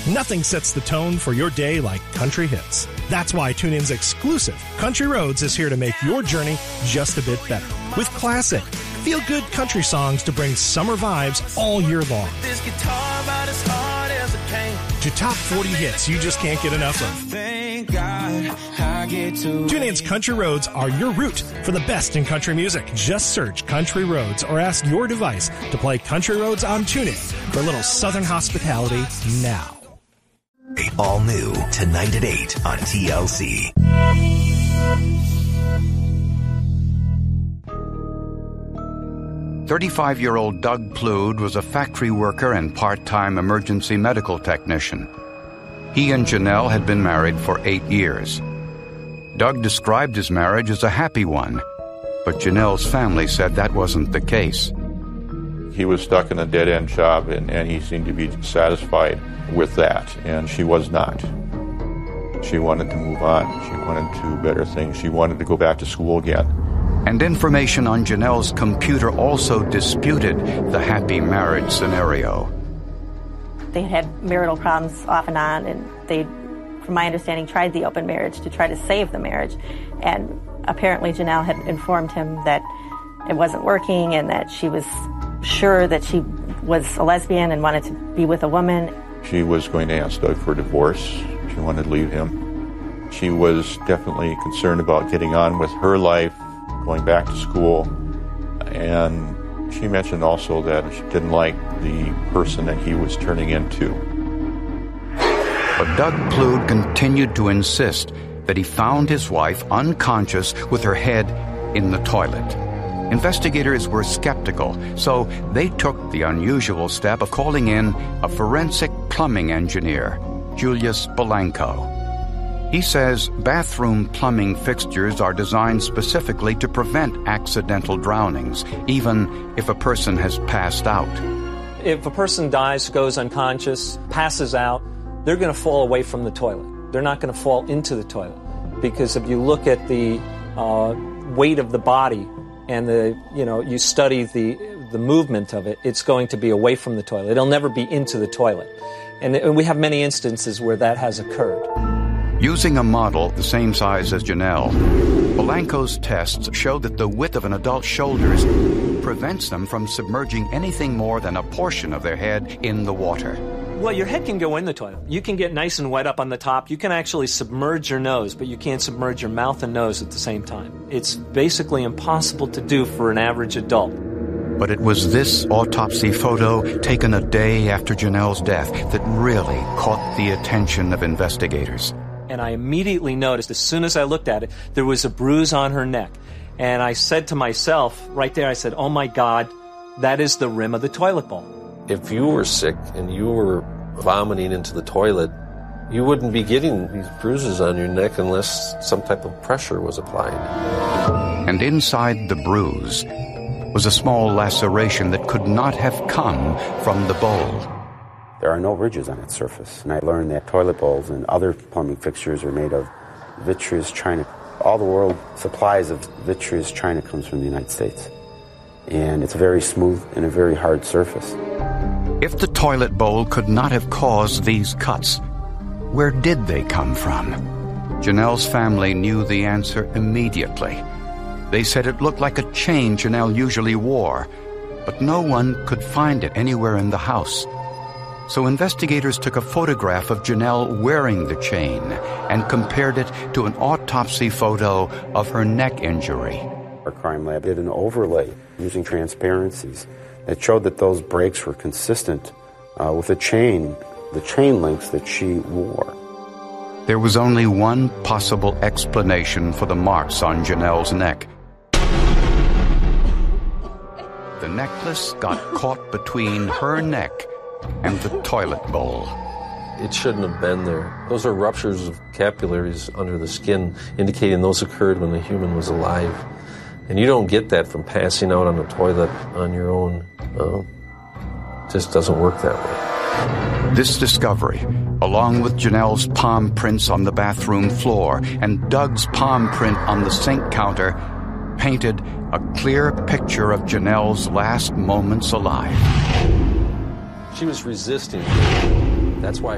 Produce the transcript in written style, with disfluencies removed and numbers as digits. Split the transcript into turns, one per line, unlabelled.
Nothing sets the tone for your day like country hits. That's why TuneIn's exclusive Country Roads is here to make your journey just a bit better. With classic, feel-good country songs to bring summer vibes all year long.
This guitar about as hard as it came.
To top 40 hits you just can't get enough of.
Thank God I get to.
TuneIn's Country Roads are your route for the best in country music. Just search Country Roads or ask your device to play Country Roads on TuneIn for a little Southern hospitality now.
All new tonight at 8 on TLC.
"35-year-old Doug Plude was a factory worker and part-time emergency medical technician. He and Janelle had been married for 8 years. Doug described his marriage as a happy one, but Janelle's family said that wasn't the case.
He was stuck in a dead-end job, and he seemed to be satisfied with that, and she was not. She wanted to move on. She wanted to do better things. She wanted to go back to school again.
And information on Janelle's computer also disputed the happy marriage scenario.
They had marital problems off and on, and they, from my understanding, tried the open marriage to try to save the marriage. And apparently Janelle had informed him that it wasn't working and that she was sure that she was a lesbian and wanted to be with a woman.
She was going to ask Doug for a divorce. She wanted to leave him. She was definitely concerned about getting on with her life, going back to school, and she mentioned also that she didn't like the person that he was turning into.
But Doug Plude continued to insist that he found his wife unconscious with her head in the toilet. Investigators were skeptical, so they took the unusual step of calling in a forensic plumbing engineer, Julius Polanco. He says bathroom plumbing fixtures are designed specifically to prevent accidental drownings, even if a person has passed out.
If a person dies, goes unconscious, passes out, they're going to fall away from the toilet. They're not going to fall into the toilet. Because if you look at the weight of the body and you study the movement of it, it's going to be away from the toilet. It'll never be into the toilet. And we have many instances where that has occurred.
Using a model the same size as Janelle, Polanco's tests show that the width of an adult's shoulders prevents them from submerging anything more than a portion of their head in the water.
Well, your head can go in the toilet. You can get nice and wet up on the top. You can actually submerge your nose, but you can't submerge your mouth and nose at the same time. It's basically impossible to do for an average adult.
But it was this autopsy photo taken a day after Janelle's death that really caught the attention of investigators.
And I immediately noticed, as soon as I looked at it, there was a bruise on her neck. And I said to myself, right there, I said, oh my God, that is the rim of the toilet bowl.
If you were sick and you were vomiting into the toilet, you wouldn't be getting these bruises on your neck unless some type of pressure was applied.
And inside the bruise was a small laceration that could not have come from the bowl.
There are no ridges on its surface, and I learned that toilet bowls and other plumbing fixtures are made of vitreous china. All the world supplies of vitreous china comes from the United States, and it's very smooth and a very hard surface.
If the toilet bowl could not have caused these cuts, where did they come from? Janelle's family knew the answer immediately. They said it looked like a chain Janelle usually wore, but no one could find it anywhere in the house. So investigators took a photograph of Janelle wearing the chain and compared it to an autopsy photo of her neck injury.
Our crime lab did an overlay using transparencies that showed that those breaks were consistent with the chain links that she wore.
There was only one possible explanation for the marks on Janelle's neck. The necklace got caught between her neck and the toilet bowl.
It shouldn't have been there. Those are ruptures of capillaries under the skin, indicating those occurred when the human was alive. And you don't get that from passing out on the toilet on your own. It just doesn't work that way.
This discovery, along with Janelle's palm prints on the bathroom floor and Doug's palm print on the sink counter, painted a clear picture of Janelle's last moments alive.
She was resisting. That's why